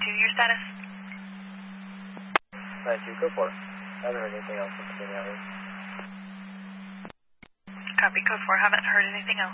your status? 9-2, go for it. I haven't heard anything else from Virginia. Copy, code 4, haven't heard anything else.